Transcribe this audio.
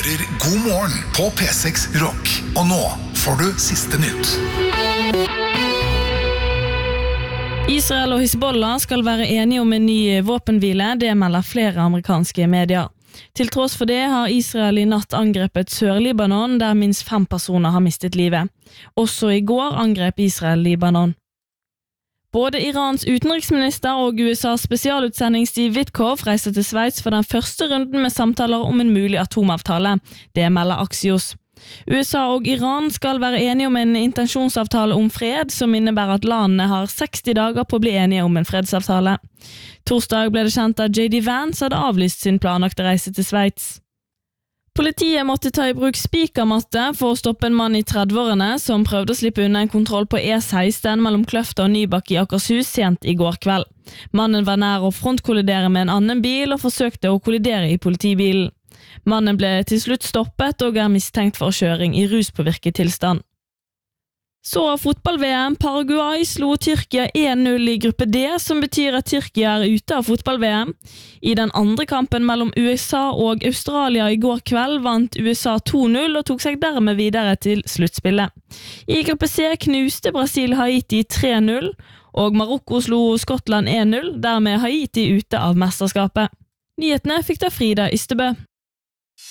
hører God morgen på P6 Rock. Og nå får du siste nytt. Israel og Hizbollah skal være enige om en ny våpenhvile, det melder flere amerikanske medier. Til tross for det har Israel i natt angrepet Sør-Libanon, der minst 5 personer har mistet livet. Også i går angrep Israel Libanon. Både Irans utenriksminister og USAs spesialutsending Steve Witkoff reiser til Sveits for den første runden med samtaler om en mulig atomavtale. Det melder Axios. USA og Iran skal være enige om en intensjonsavtale om fred, som innebærer at landene har 60 dager på å bli enige om en fredsavtale. Torsdag ble det kjent at J.D. Vance hadde avlyst sin planlagte reise til Sveits. Politiet måtte ta i bruk spikermatte for å stoppe en mann i 30-årene som prøvde å slippe unna en kontroll på E16 mellom Kløfta og Nybakk i Akershus sent i går kveld. Mannen var nær å frontkollidere med en annen bil og forsøkte å kollidere i politibilen. Mannen ble til slutt stoppet og er mistenkt for kjøring i ruspåvirket tilstand. Så fotball-VM. Paraguay slo Tyrkia 1-0 i gruppe D, som betyr at Tyrkia er ute av fotball-VM. I den andre kampen mellom USA og Australia i går kveld vant USA 2-0 og tok seg dermed videre til sluttspillet. I gruppe C knuste Brasil Haiti 3-0, og Marokko slo Skottland 1-0, dermed Haiti ute av mesterskapet. Nyhetene fikk da Frida Ystebø.